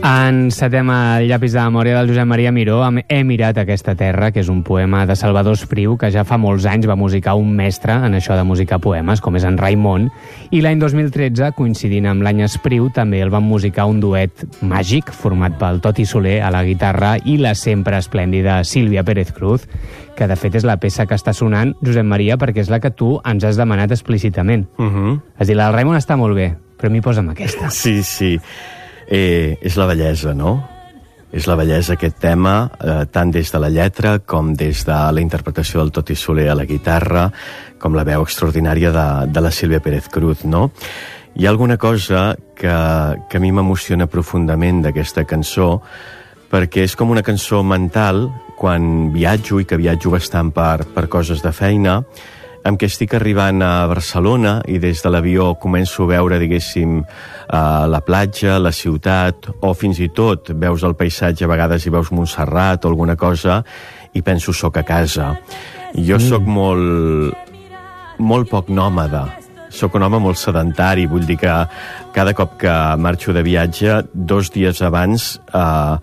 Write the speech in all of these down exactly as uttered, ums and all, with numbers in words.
Encetem el llapis de memòria del Josep Maria Miró amb He mirat aquesta terra, que és un poema de Salvador Espriu, que ja fa molts anys va musicar un mestre en això de musicar poemes, com és en Raimon, i l'any dos mil tretze, coincidint amb l'any Espriu, també el van musicar un duet màgic format pel Toti Soler a la guitarra i la sempre esplèndida Sílvia Pérez Cruz, que de fet és la peça que està sonant, Josep Maria, perquè és la que tu ens has demanat explícitament. Uh -huh. Has dit, el Raimon està molt bé, però a mi posa'm aquesta. Sí, sí. Eh, és la bellesa, no? És la bellesa aquest tema, eh, tant des de la lletra com des de la interpretació del Toti Soler a la guitarra, com la veu extraordinària de, de la Sílvia Pérez Cruz, no? Hi ha alguna cosa que, que a mi m'emociona profundament d'aquesta cançó, perquè és com una cançó mental quan viatjo, i que viatjo bastant per, per coses de feina, amb què estic arribant a Barcelona i des de l'avió començo a veure, diguéssim, uh, la platja, la ciutat, o fins i tot veus el paisatge, a vegades hi veus Montserrat o alguna cosa, i penso, soc a casa. Jo mm. sóc molt, molt poc nòmada, sóc un home molt sedentari, vull dir que cada cop que marxo de viatge, dos dies abans, uh,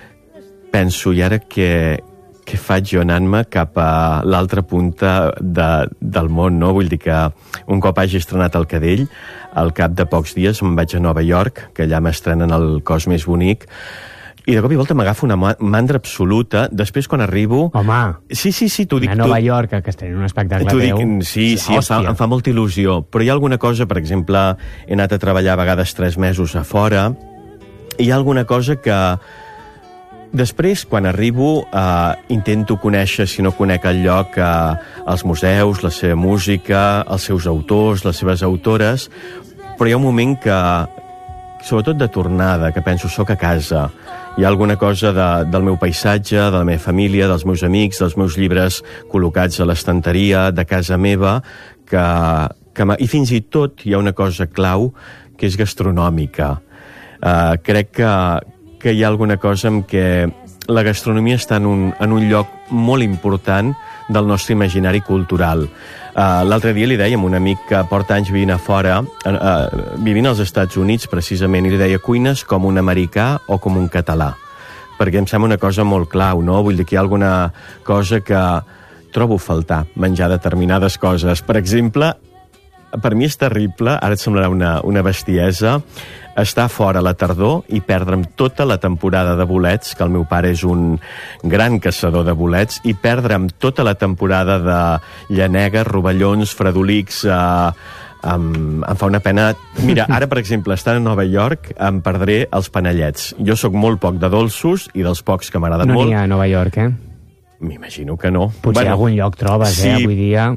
penso, i ara què... què faig jo anant-me cap a l'altra punta de, del món, no? Vull dir que un cop hagi estrenat el Cadell, al cap de pocs dies me'n vaig a Nova York, que allà m'estrenen El cos més bonic, i de cop i volta m'agafo una mandra absoluta. Després, quan arribo... Home, sí, sí, sí, t'ho dic... a Nova York, que estrenen un espectacle teu... Dic, sí, sí, em fa, em fa molta il·lusió. Però hi ha alguna cosa, per exemple, he anat a treballar a vegades tres mesos a fora, i hi ha alguna cosa que... Després, quan arribo, eh, intento conèixer, si no conec el lloc, eh, els museus, la seva música, els seus autors, les seves autores, però hi ha un moment que, sobretot de tornada, que penso, soc a casa. Hi ha alguna cosa de, del meu paisatge, de la meva família, dels meus amics, dels meus llibres col·locats a l'estanteria, de casa meva, que, que i fins i tot hi ha una cosa clau, que és gastronòmica. Eh, crec que que hi ha alguna cosa en què la gastronomia està en un, en un lloc molt important del nostre imaginari cultural. Uh, L'altre dia li deia a un amic que porta anys vivint a fora, uh, uh, vivint als Estats Units precisament, i li deia, cuines com un americà o com un català? Perquè em sembla una cosa molt clau, no? Vull dir que hi ha alguna cosa que trobo faltar, menjar determinades coses. Per exemple, per mi és terrible, ara et semblarà una, una bestiesa, estar fora a la tardor i perdre'm tota la temporada de bolets, que el meu pare és un gran caçador de bolets, i perdre'm tota la temporada de llanegues, rovellons, fredolics, eh, em, em fa una pena. Mira, ara, per exemple, estant a Nova York, em perdré els panellets. Jo sóc molt poc de dolços, i dels pocs que m'agraden no molt... No n'hi ha a Nova York, eh? M'imagino que no. Potser bueno, algun lloc trobes, sí, eh, avui dia...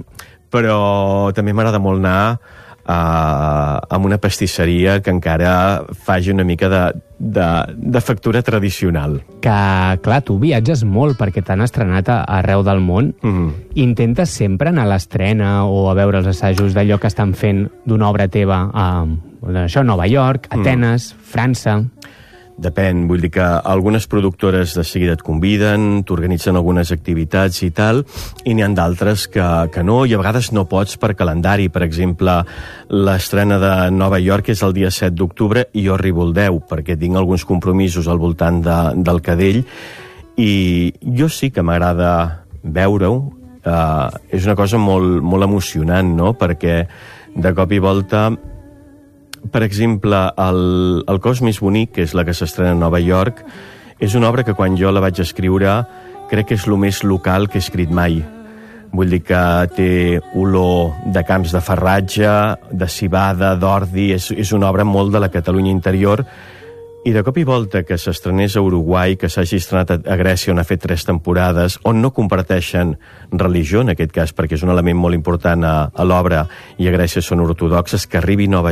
Però també m'agrada molt anar Uh, amb una pastisseria que encara faci una mica de, de, de factura tradicional. Que, clar, tu viatges molt perquè t'han estrenat a, arreu del món. Mm. Intentes sempre anar a l'estrena o a veure els assajos d'allò que estan fent d'una obra teva a, això, Nova York, Atenes, mm. França... Depèn, vull dir que algunes productores de seguida et conviden, t'organitzen algunes activitats i tal, i n'hi ha d'altres que, que no, i a vegades no pots per calendari. Per exemple, l'estrena de Nova York és el dia set d'octubre i jo arribo el deu, perquè tinc alguns compromisos al voltant de, del Cadell, i jo sí que m'agrada veure-ho. Uh, és una cosa molt, molt emocionant, no?, perquè de cop i volta... Per exemple, el, el cos més bonic, que és la que s'estrena a Nova York, és una obra que quan jo la vaig escriure crec que és el més local que he escrit mai. Vull dir que té olor de camps de farratge, de civada, d'ordi, és, és una obra molt de la Catalunya interior, i de cop i volta que s'estrenés a Uruguai, que s'hagi estrenat a, a Grècia, on ha fet tres temporades, on no comparteixen religió, en aquest cas, perquè és un element molt important a, a l'obra, i a Grècia són ortodoxes, que arribi a Nova